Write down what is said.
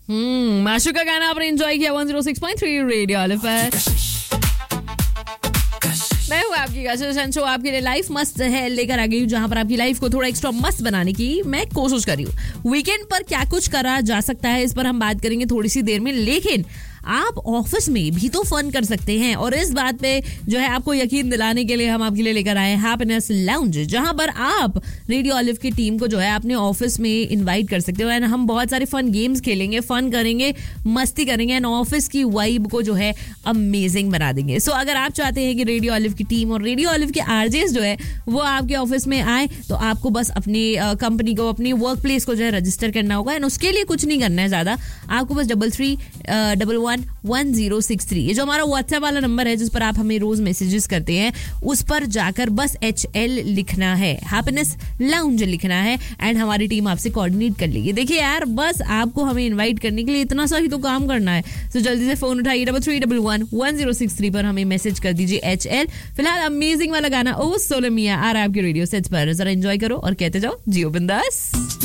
माशू का गाना आपने एंजॉय किया 106.3 रेडियो ऑलिव पर। मैं हूँ आपकी कशिश शो, आपके लिए लाइफ मस्त है लेकर आ गई हूँ, जहाँ पर आपकी लाइफ को थोड़ा एक्स्ट्रा मस्त बनाने की मैं कोशिश कर रही हूँ। वीकेंड पर क्या कुछ करा जा सकता है, इस पर हम बात करेंगे थोड़ी सी देर में, लेकिन आप ऑफिस में भी तो फन कर सकते हैं। और इस बात पे जो है आपको यकीन दिलाने के लिए हम आपके लिए लेकर आए हैप्पीनेस लाउंज, जहां पर आप रेडियो ऑलिव की टीम को जो है अपने ऑफिस में इनवाइट कर सकते हो एंड हम बहुत सारे फन गेम्स खेलेंगे, फन करेंगे, मस्ती करेंगे एंड ऑफिस की वाइब को जो है अमेजिंग बना देंगे। सो अगर आप चाहते हैं कि रेडियो ऑलिव की टीम और रेडियो ऑलिव के आरजेस जो है वो आपके ऑफिस में आए, तो आपको बस अपनी कंपनी को, अपनी वर्क प्लेस को जो है रजिस्टर करना होगा एंड उसके लिए कुछ नहीं करना है ज्यादा। आपको बस 33111063 ये जो हमारा व्हाट्सएप वाला नंबर है जिस पर आप हमें रोज मैसेजेस करते हैं, उस पर जाकर बस HL लिखना है, हैप्पीनेस लाउंज लिखना है एंड हमारी टीम आपसे कोऑर्डिनेट कर लेगी। देखिए यार, बस आपको हमें इनवाइट करने के लिए इतना सा ही तो काम करना है। तो जल्दी से फोन उठाइए 33111063 पर हमें मैसेज कर दीजिए HL। फिलहाल अमेजिंग वाला गाना ओ सोलो मिया आ रहा है आपके रेडियो सेट्स पर, जरा एंजॉय करो और कहते जाओ जियो बिंदास।